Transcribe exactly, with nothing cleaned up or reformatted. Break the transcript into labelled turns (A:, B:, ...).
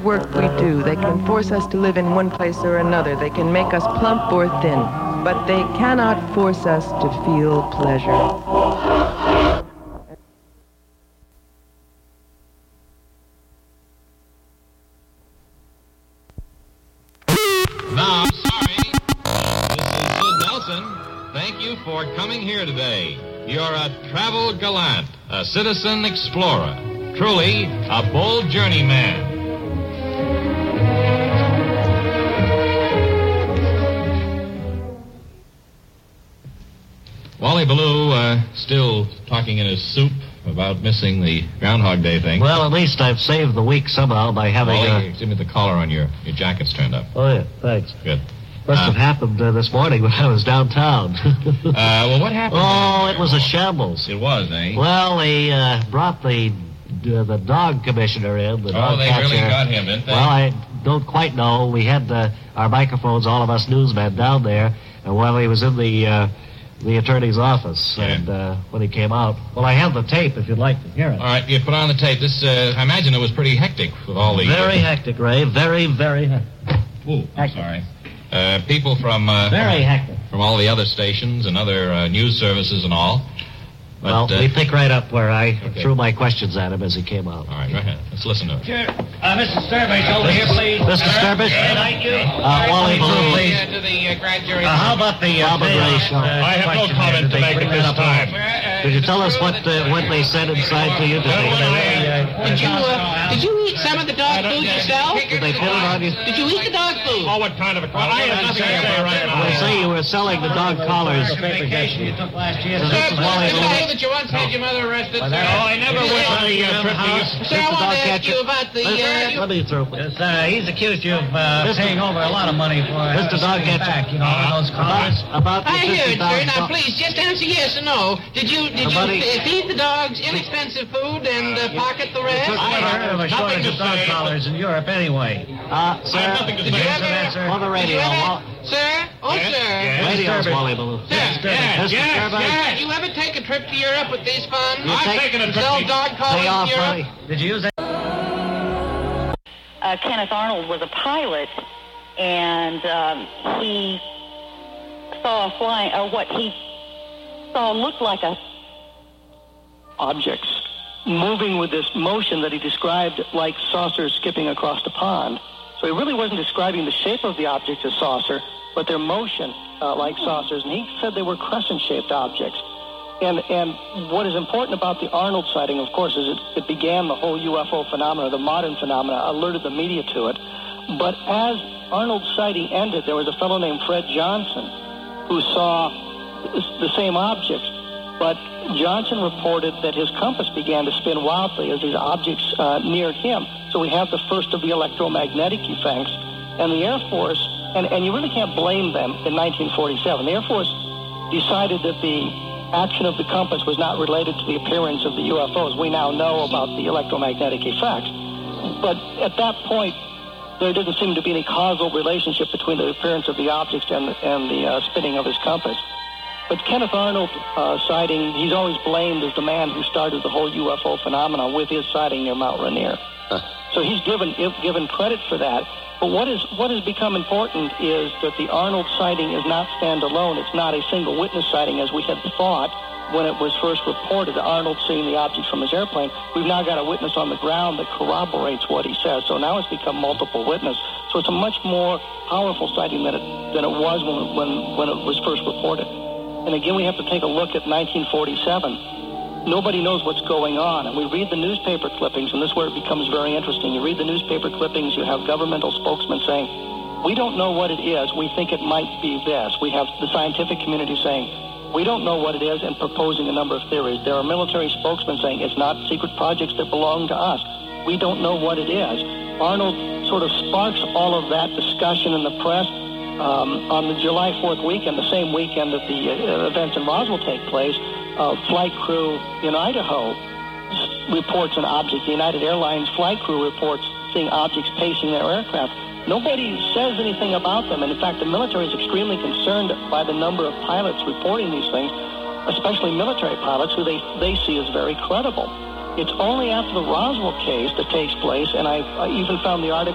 A: work we do. They can force us to live in one place or another. They can make us plump or thin. But they cannot force us to feel pleasure.
B: Now, sorry. This is Sid Nelson. Thank you for coming here today. You're a travel gallant, a citizen explorer, truly a bold journeyman. Wally Ballou uh, still talking in his soup about missing the Groundhog Day thing.
C: Well, at least I've saved the week somehow by having...
B: Wally,
C: uh...
B: give me the collar on your, your jacket's turned up.
C: Oh, yeah, thanks.
B: Good.
C: Must
B: Uh,
C: have happened uh, this morning when I was downtown.
B: uh, well, what happened?
C: Oh, it was a shambles.
B: It was, eh?
C: Well, they uh, brought the uh, the dog commissioner in. The
B: Oh,
C: dog
B: they
C: catcher.
B: really got him, didn't they?
C: Well, I don't quite know. We had uh, our microphones, all of us newsmen, down there, and while he was in the uh, the attorney's office,
B: Yeah.
C: and uh, when he came out, well, I have the tape if you'd like to hear it.
B: All right, you put on the tape. This, uh, I imagine it was pretty hectic with all the...
C: Very hectic, Ray. Very, very hectic.
B: Ooh, I'm sorry. Uh, people from... Uh,
C: Very hectic.
B: From all the other stations and other uh, news services and all. But,
C: Well,
B: uh,
C: we pick right up where I
B: Okay.
C: threw my questions at him as he came out.
B: All right, go ahead. Let's listen to it.
D: Sure. Uh, Mister Sturbridge, over here, please.
C: Mister Sturbridge?
D: Thank you.
C: Uh, Wally Ballou, please.
B: to the uh, grand jury.
D: Uh, how about the uh,
C: Bob and Ray show.
D: uh,
E: I have no
D: question
E: comment
D: here?
E: to
D: Did they
E: make
D: bring
E: at this
D: that up?
E: time.
C: Could you tell us what uh, what they said inside to you? Did they,
F: Did you, uh, did you eat some of the dog food yourself?
C: did they put it on you?
F: Did you eat the dog food?
E: Oh, what kind of a call? I have nothing to say right now.
C: They say you were selling the dog collars.
D: Vacation you took last year.
C: So this is Wally
F: Did you
C: Ballou.
F: say that you once had your mother arrested, sir?
E: Oh, I never went on the uh, trip to you.
F: Sir, I
C: Mister
F: want
C: Dog
F: to ask
C: Catcher.
F: you about the, uh...
C: Let me through.
D: Yes, uh, he's accused you of uh,
C: Mister
D: paying over a lot of money for uh,
C: Mister Dog
D: sending
C: Catcher.
D: back, you know, all those collars.
C: About, about the
F: I hear
C: fifty
F: it, sir.
C: thousand
F: Now,
C: dollars.
F: please, just answer yes or no. Did you did you
C: Somebody-
F: f- feed the dogs inexpensive food and uh, pocket the rest?
D: I heard of a
E: Nothing
D: shortage
E: to
D: of dog
E: say.
D: collars in Europe anyway.
C: Uh,
E: I have nothing
C: sir,
E: to
F: Did you
E: say.
F: ever...
D: answer.
C: on the
F: Did you
C: radio.
F: ever...
C: Wall-
F: Sir? Oh,
E: Yes,
F: sir.
E: yes.
C: Radio's
D: Sturbridge.
C: Wally Ballou.
F: Sir,
E: Yes,
C: Mister
E: yes,
C: Sturbridge.
E: yes.
F: Did you ever take a trip to Europe with these funds?
C: You
E: I've
C: take-
E: taken a trip
F: Sell
E: to
F: dog
C: Pay
F: collars
C: off
F: in Europe?
C: money.
D: Did you use that?
G: uh, Kenneth Arnold was a pilot, and um, he saw a flying, or what he saw looked like a
H: objects moving with this motion that he described like saucers skipping across the pond. So he really wasn't describing the shape of the object as saucer, but their motion uh, like saucers. And he said they were crescent-shaped objects. And and what is important about the Arnold sighting, of course, is it, it began the whole U F O phenomena, the modern phenomena, alerted the media to it. But as Arnold's sighting ended, there was a fellow named Fred Johnson who saw the same objects. But Johnson reported that his compass began to spin wildly as these objects uh, neared him. So we have the first of the electromagnetic effects. And the Air Force, and, and you really can't blame them in nineteen forty-seven, the Air Force decided that the action of the compass was not related to the appearance of the U F Os. We now know about the electromagnetic effects. But at that point, there didn't seem to be any causal relationship between the appearance of the objects and, and the uh, spinning of his compass. But Kenneth Arnold uh, sighting, he's always blamed as the man who started the whole U F O phenomenon with his sighting near Mount Rainier. Huh. So he's given given credit for that. But what is what has become important is that the Arnold sighting is not standalone. It's not a single witness sighting as we had thought when it was first reported, Arnold seeing the object from his airplane. We've now got a witness on the ground that corroborates what he says. So now it's become multiple witness. So it's a much more powerful sighting than it than it was when when, when it was first reported. And again, we have to take a look at nineteen forty-seven. Nobody knows what's going on. And we read the newspaper clippings, and this is where it becomes very interesting. You read the newspaper clippings, you have governmental spokesmen saying, we don't know what it is, we think it might be this. We have the scientific community saying, we don't know what it is, and proposing a number of theories. There are military spokesmen saying it's not secret projects that belong to us. We don't know what it is. Arnold sort of sparks all of that discussion in the press. Um, on the July fourth weekend, the same weekend that the uh, events in Roswell take place, uh, flight crew in Idaho reports an object. The United Airlines flight crew reports seeing objects pacing their aircraft. Nobody says anything about them, and in fact, the military is extremely concerned by the number of pilots reporting these things, especially military pilots who they, they see as very credible. It's only after the Roswell case that takes place, and I, I even found the article